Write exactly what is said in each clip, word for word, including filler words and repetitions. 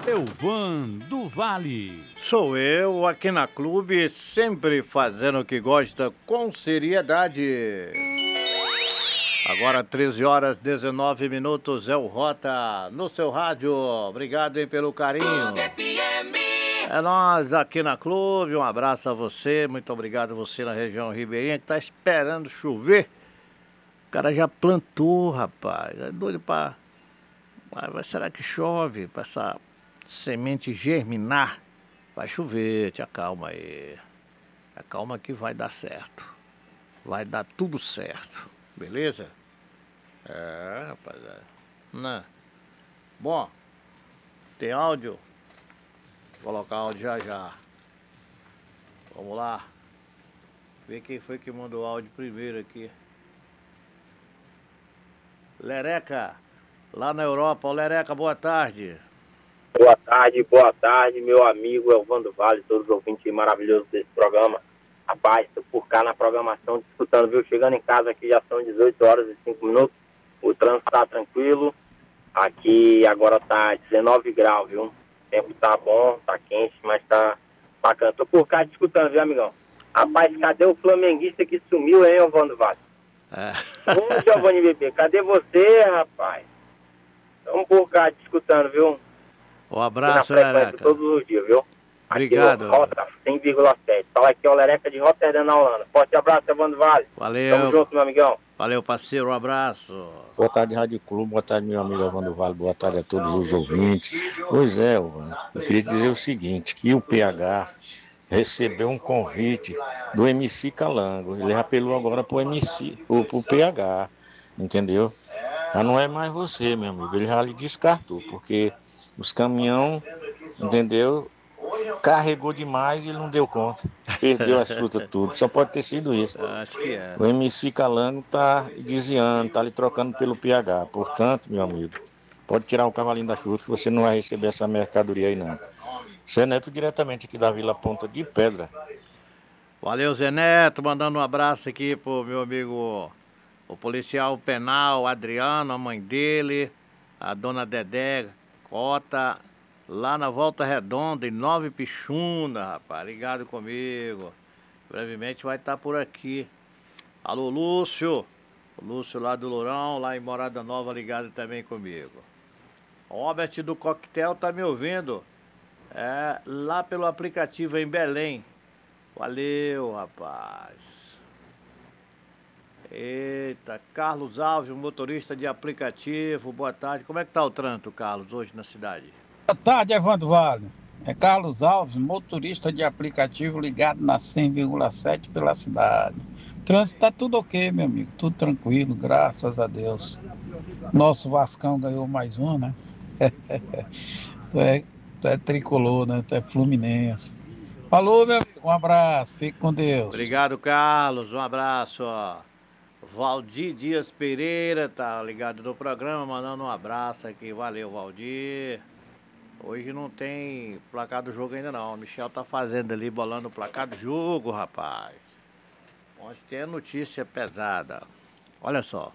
Elvan do Vale. Sou eu aqui na Clube, sempre fazendo o que gosta com seriedade. Agora treze horas dezenove minutos é o Rota no seu rádio. Obrigado, hein, pelo carinho. É nós aqui na Clube, um abraço a você, muito obrigado a você na região ribeirinha que tá esperando chover. O cara já plantou, rapaz, é doido pra... Mas será que chove pra essa semente germinar? Vai chover, te acalma aí. Acalma que vai dar certo. Vai dar tudo certo, beleza? É, rapaziada. Né? Bom, tem áudio? Vou colocar áudio já já. Vamos lá. Ver quem foi que mandou áudio primeiro aqui. Lereca, lá na Europa. Ô Lereca, boa tarde. Boa tarde, boa tarde, meu amigo Elvan do Vale, todos os ouvintes maravilhosos desse programa. Rapaz, tô por cá na programação, disputando, viu? Chegando em casa aqui já são dezoito horas e cinco minutos. O trânsito tá tranquilo. Aqui agora tá dezenove graus, viu? O tempo tá bom, tá quente, mas tá bacana. Tô por cá discutando, viu, amigão? Rapaz, cadê o flamenguista que sumiu, hein, Elvan do Vale? É. Ô, Giovanni Bebê, cadê você, rapaz? Tamo por cá discutando, viu? Um abraço, na frequência Lereca. todos os dias, viu? Obrigado. Aqui, Rota cem vírgula sete. Fala aqui, ó, Lereca de Rotterdam, na Holanda. Forte abraço, Evandro Vale. Valeu. Tamo junto, meu amigão. Valeu, parceiro. Um abraço. Boa tarde, Rádio Clube. Boa tarde, meu amigo Evandro Vale. Boa tarde a todos os ouvintes. Pois é, Elvan, eu queria dizer o seguinte, que o P H recebeu um convite do M C Calango. Ele apelou agora pro M C, pro, pro P H, entendeu? Mas não é mais você, meu amigo. Ele já lhe descartou, porque os caminhão, entendeu? Carregou demais e ele não deu conta. Perdeu as frutas tudo. Só pode ter sido isso. Acho que é. O M C Calango tá desviando, tá lhe trocando pelo P H. Portanto, meu amigo, pode tirar o cavalinho da chuva que você não vai receber essa mercadoria aí, não. Zé Neto diretamente aqui da Vila Ponta de Pedra. Valeu, Zé Neto. Mandando um abraço aqui pro meu amigo, o policial penal Adriano, a mãe dele, a dona Dedé Cota, lá na Volta Redonda, em Nova Pixuna, rapaz. Ligado comigo. Brevemente vai estar por aqui. Alô, Lúcio. O Lúcio lá do Lourão, lá em Morada Nova, ligado também comigo. O Robert do Coquetel tá me ouvindo. É, lá pelo aplicativo em Belém. Valeu, rapaz. Eita, Carlos Alves, motorista de aplicativo. Boa tarde. Como é que tá o trânsito, Carlos, hoje na cidade? Boa tarde, Evandro Vale. É Carlos Alves, motorista de aplicativo ligado na cem vírgula sete pela cidade. O trânsito tá tudo ok, meu amigo. Tudo tranquilo, graças a Deus. Nosso Vascão ganhou mais um, né? tu, é, tu é tricolor, né? Tu é fluminense. Falou, meu amigo. Um abraço. Fique com Deus. Obrigado, Carlos. Um abraço, ó. Valdir Dias Pereira tá ligado no programa, mandando um abraço aqui. Valeu, Valdir. Hoje não tem placar do jogo ainda não. O Michel tá fazendo ali, bolando o placar do jogo, rapaz. Ontem tem notícia pesada. Olha só.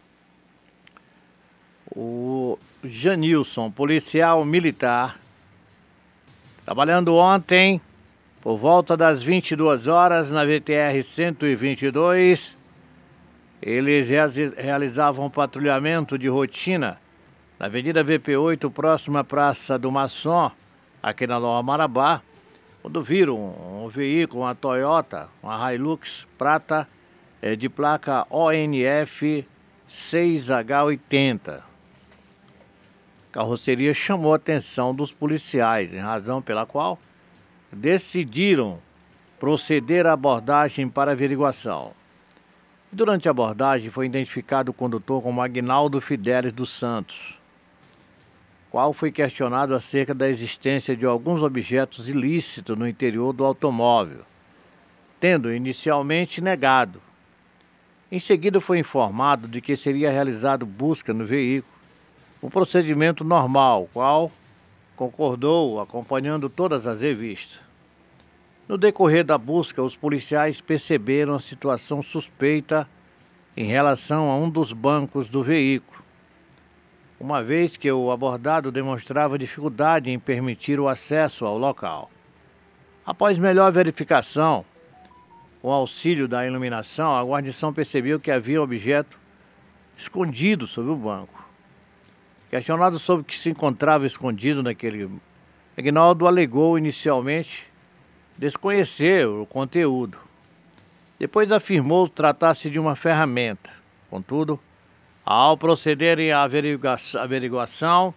O Janilson, policial militar, trabalhando ontem por volta das vinte e duas horas na V T R cento e vinte e dois. Eles realizavam um patrulhamento de rotina na Avenida V P oito, próxima à Praça do Maçom, aqui na Nova Marabá, quando viram um, um veículo, uma Toyota, uma Hilux prata, é, de placa O N F seis H oitenta. A carroceria chamou a atenção dos policiais, em razão pela qual decidiram proceder à abordagem para averiguação. Durante a abordagem foi identificado o condutor como Agnaldo Fidelis dos Santos, qual foi questionado acerca da existência de alguns objetos ilícitos no interior do automóvel, tendo inicialmente negado. Em seguida foi informado de que seria realizado busca no veículo, um procedimento normal, qual concordou, acompanhando todas as revistas. No decorrer da busca, os policiais perceberam a situação suspeita em relação a um dos bancos do veículo. uma vez que o abordado demonstrava dificuldade em permitir o acesso ao local. Após melhor verificação, com auxílio da iluminação, a guarnição percebeu que havia um objeto escondido sobre o banco. Questionado sobre o que se encontrava escondido naquele, Aguinaldo alegou inicialmente desconhecer o conteúdo. Depois afirmou tratar-se de uma ferramenta. Contudo, ao procederem à averiguação,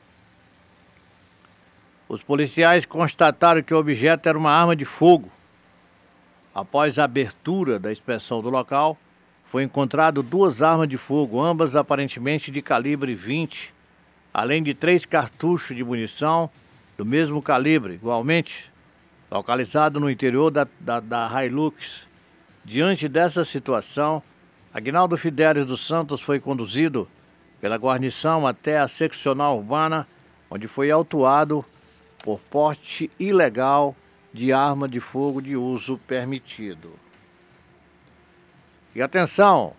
os policiais constataram que o objeto era uma arma de fogo. Após a abertura da inspeção do local, foi encontrado duas armas de fogo, ambas aparentemente de calibre vinte, além de três cartuchos de munição do mesmo calibre, igualmente localizado no interior da, da, da Hilux. Diante dessa situação, Aguinaldo Fidelis dos Santos foi conduzido pela guarnição até a seccional urbana, onde foi autuado por porte ilegal de arma de fogo de uso permitido. E atenção!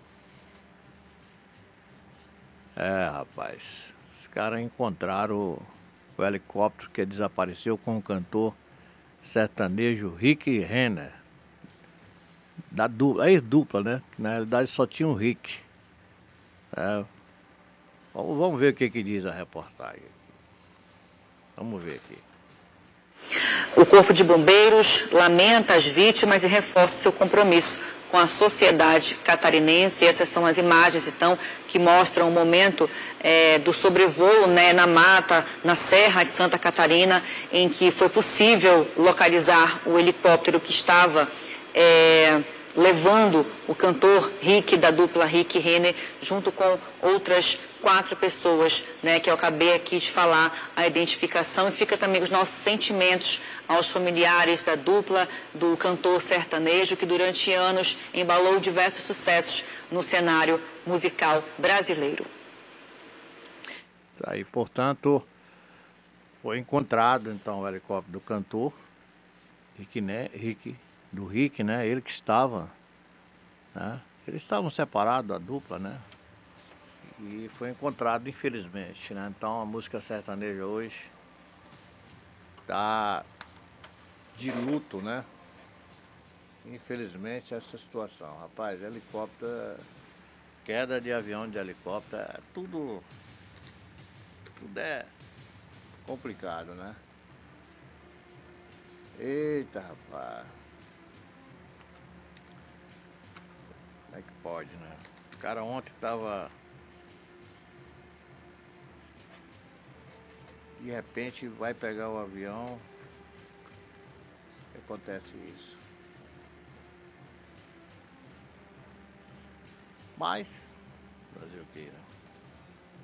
É, rapaz, os caras encontraram o, o helicóptero que desapareceu com o cantor sertanejo Rick Renner. Da dupla, ex-dupla, né? Na realidade só tinha um Rick. É, vamos, vamos ver o que, que diz a reportagem. Vamos ver aqui. O Corpo de Bombeiros lamenta as vítimas e reforça seu compromisso com a sociedade catarinense. Essas são as imagens, então, que mostram o momento é, do sobrevoo, né, na mata, na Serra de Santa Catarina, em que foi possível localizar o helicóptero que estava é, levando o cantor Rick, da dupla Rick Renner, junto com outras quatro pessoas, né, que eu acabei aqui de falar a identificação, e fica também os nossos sentimentos aos familiares da dupla, do cantor sertanejo, que durante anos embalou diversos sucessos no cenário musical brasileiro. Aí, portanto, foi encontrado então o helicóptero do cantor Rick, né, Rick, do Rick, né, ele que estava, né, eles estavam separados, a dupla, né, e foi encontrado, infelizmente, né? Então a música sertaneja hoje está de luto, né? Infelizmente, essa situação. Rapaz, helicóptero, queda de avião de helicóptero, é tudo, tudo é complicado, né? Eita, rapaz. Como é que pode, né? O cara ontem tava... De repente vai pegar o avião, acontece isso. Mas, fazer o que, né?